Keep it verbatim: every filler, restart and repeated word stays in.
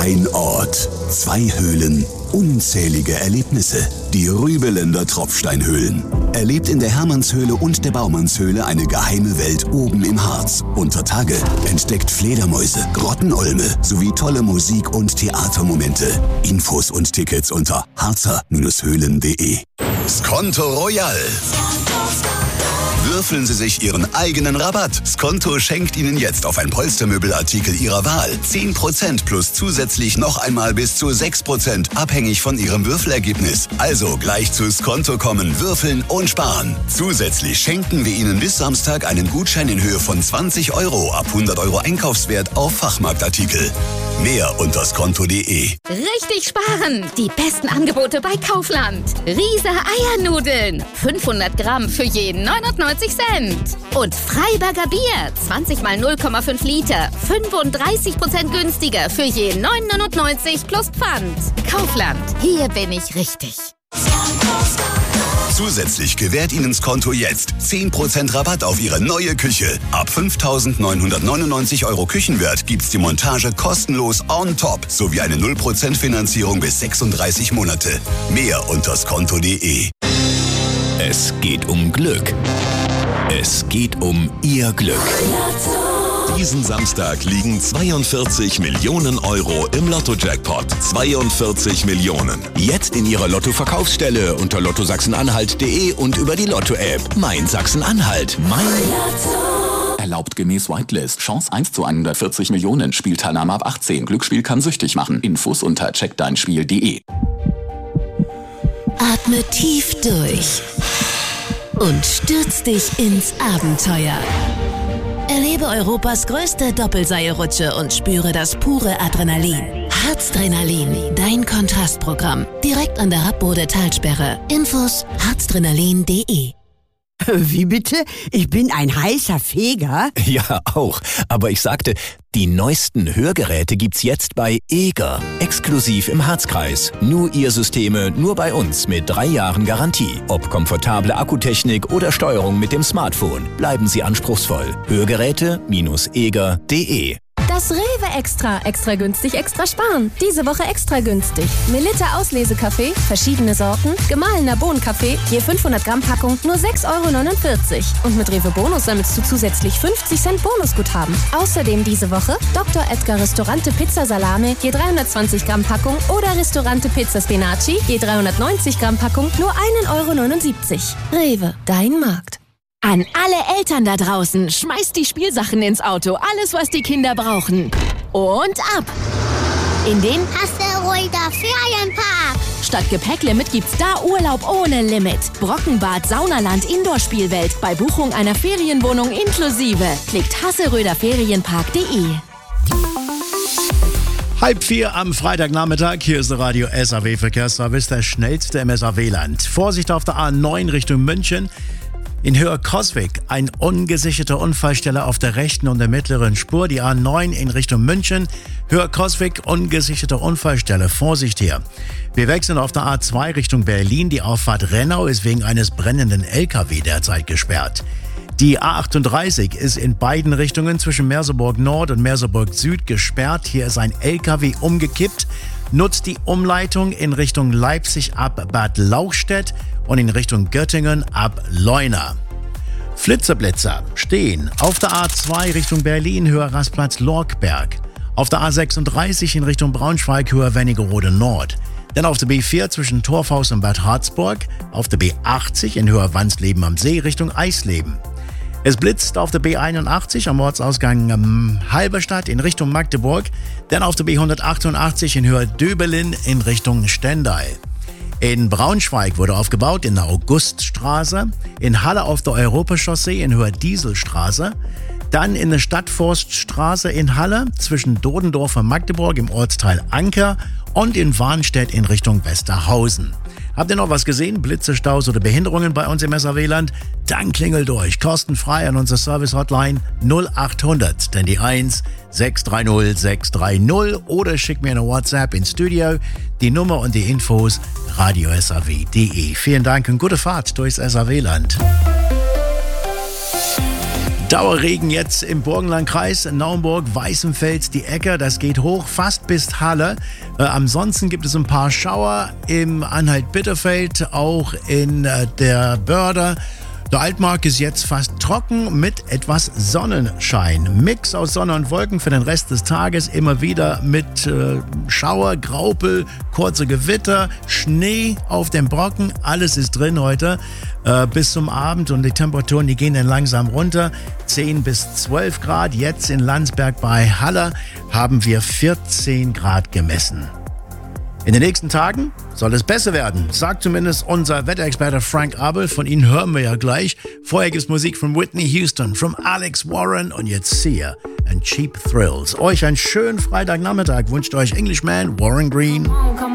Ein Ort, zwei Höhlen, unzählige Erlebnisse. Die Rübeländer Tropfsteinhöhlen. Erlebt in der Hermannshöhle und der Baumannshöhle eine geheime Welt oben im Harz. Unter Tage entdeckt Fledermäuse, Grottenolme sowie tolle Musik- und Theatermomente. Infos und Tickets unter harzer Höhlen punkt de. Skonto Royal. Würfeln Sie sich Ihren eigenen Rabatt. Skonto schenkt Ihnen jetzt auf ein Polstermöbelartikel Ihrer Wahl zehn Prozent plus zusätzlich noch einmal bis zu sechs Prozent, abhängig von Ihrem Würfelergebnis. Also gleich zu Skonto kommen, würfeln und sparen. Zusätzlich schenken wir Ihnen bis Samstag einen Gutschein in Höhe von zwanzig Euro ab hundert Euro Einkaufswert auf Fachmarktartikel. Mehr unter skonto punkt de. Richtig sparen! Die besten Angebote bei Kaufland. Riese Eiernudeln. fünfhundert Gramm für jeden neunundneunzig Cent. Und Freiberger Bier. zwanzig mal null Komma fünf Liter. fünfunddreißig Prozent günstiger für jeden neun neunundneunzig plus Pfand. Kaufland. Hier bin ich richtig. Zusätzlich gewährt Ihnen Skonto jetzt zehn Prozent Rabatt auf Ihre neue Küche. Ab fünftausendneunhundertneunundneunzig Euro Küchenwert gibt's die Montage kostenlos on top sowie eine null Prozent Finanzierung bis sechsunddreißig Monate. Mehr unter skonto punkt de. Es geht um Glück. Es geht um Ihr Glück. Diesen Samstag liegen zweiundvierzig Millionen Euro im Lotto-Jackpot. zweiundvierzig Millionen. Jetzt in Ihrer Lotto-Verkaufsstelle unter lotto sachsen-anhalt punkt de und über die Lotto-App. Mein Sachsen-Anhalt. Mein Lotto. Erlaubt gemäß Whitelist. Chance eins zu hundertvierzig Millionen. Spielteilnahme ab achtzehn. Glücksspiel kann süchtig machen. Infos unter check dein spiel punkt de. Atme tief durch und stürz dich ins Abenteuer. Erlebe Europas größte Doppelseilrutsche und spüre das pure Adrenalin. Harzdrenalin, dein Kontrastprogramm. Direkt an der Rappbode-Talsperre. Infos harzdrenalin punkt de. Wie bitte? Ich bin ein heißer Feger? Ja, auch. Aber ich sagte, die neuesten Hörgeräte gibt's jetzt bei Eger. Exklusiv im Harzkreis. Nur Ihr Systeme, nur bei uns mit drei Jahren Garantie. Ob komfortable Akkutechnik oder Steuerung mit dem Smartphone. Bleiben Sie anspruchsvoll. Hörgeräte eger punkt de. Das Rewe Extra. Extra günstig, extra sparen. Diese Woche extra günstig. Melitta Auslesekaffee, verschiedene Sorten, gemahlener Bohnenkaffee, je fünfhundert Gramm Packung, nur sechs Euro neunundvierzig. Und mit Rewe Bonus sammelst du zusätzlich fünfzig Cent Bonusguthaben. Außerdem diese Woche Doktor Edgar Restaurante Pizza Salame, je dreihundertzwanzig Gramm Packung oder Restaurante Pizza Spinaci, je dreihundertneunzig Gramm Packung, nur ein Euro neunundsiebzig. Rewe, dein Markt. An alle Eltern da draußen, schmeißt die Spielsachen ins Auto, alles was die Kinder brauchen. Und ab! In den Hasseröder Ferienpark. Statt Gepäcklimit gibt's da Urlaub ohne Limit. Brockenbad, Saunaland, Indoor-Spielwelt. Bei Buchung einer Ferienwohnung inklusive. Klickt hasseröder ferienpark punkt de. Halb vier am Freitagnachmittag. Hier ist der Radio S A W Verkehrsservice, der schnellste im S A W-Land. Vorsicht auf der A neun Richtung München. In Höhe Coswig ein ungesicherter Unfallstelle auf der rechten und der mittleren Spur. Die A neun in Richtung München. Höhe Coswig, ungesicherte Unfallstelle. Vorsicht hier. Wir wechseln auf der A zwei Richtung Berlin. Die Auffahrt Rennau ist wegen eines brennenden L K W derzeit gesperrt. Die A achtunddreißig ist in beiden Richtungen zwischen Merseburg Nord und Merseburg Süd gesperrt. Hier ist ein L K W umgekippt. Nutzt die Umleitung in Richtung Leipzig ab Bad Lauchstädt und in Richtung Göttingen ab Leuna. Flitzeblitzer stehen auf der A zwei Richtung Berlin, Höhe Rastplatz Lorkberg. Auf der A sechsunddreißig in Richtung Braunschweig, Höhe Wernigerode Nord. Dann auf der B vier zwischen Torfhaus und Bad Harzburg. Auf der B achtzig in Höhe Wansleben am See Richtung Eisleben. Es blitzt auf der B einundachtzig am Ortsausgang ähm, Halberstadt in Richtung Magdeburg. Dann auf der B hundertachtundachtzig in Höhe Döbelin in Richtung Stendal. In Braunschweig wurde aufgebaut in der Auguststraße. In Halle auf der Europachaussee in Höhe Dieselstraße. Dann in der Stadtforststraße in Halle zwischen Dodendorf und Magdeburg im Ortsteil Anker und in Warnstedt in Richtung Westerhausen. Habt ihr noch was gesehen? Blitze, Staus oder Behinderungen bei uns im S A W-Land? Dann klingelt durch. Kostenfrei an unserer Service-Hotline null achthundert, denn die eins sechs drei null sechs drei null oder schickt mir eine WhatsApp ins Studio. Die Nummer und die Infos radio s a w punkt de. Vielen Dank und gute Fahrt durchs S A W-Land. Dauerregen jetzt im Burgenlandkreis, Naumburg, Weißenfels, die Ecke, das geht hoch, fast bis Halle. Äh, ansonsten gibt es ein paar Schauer im Anhalt-Bitterfeld, auch in äh, der Börde. Der Altmark ist jetzt fast trocken mit etwas Sonnenschein. Mix aus Sonne und Wolken für den Rest des Tages, immer wieder mit äh, Schauer, Graupel, kurze Gewitter, Schnee auf dem Brocken. Alles ist drin heute äh, bis zum Abend und die Temperaturen, die gehen dann langsam runter. zehn bis zwölf Grad. Jetzt in Landsberg bei Halle haben wir vierzehn Grad gemessen. In den nächsten Tagen soll es besser werden, sagt zumindest unser Wetterexperte Frank Abel. Von Ihnen hören wir ja gleich. Vorher gibt es Musik von Whitney Houston, von Alex Warren und jetzt Sia and Cheap Thrills. Euch einen schönen Freitagnachmittag wünscht euch Englishman Warren Green.